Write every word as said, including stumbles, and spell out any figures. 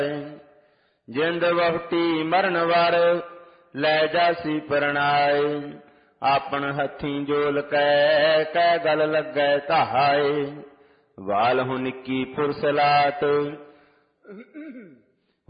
ਜਿੰਦ ਵਹੁਟੀ ਮਰਨ ਵਾਰ ਲੈ ਜਾਸੀ ਪਰਣਾਏ। ਆਪਨ ਹੱਥੀਂ ਜੋਲ ਕੈ ਕੈ ਗਲ ਲੱਗੈ ਧਾਏ। ਵਾਲ ਹੁ ਨਿੱਕੀ ਫੁਰਸਲਾਟ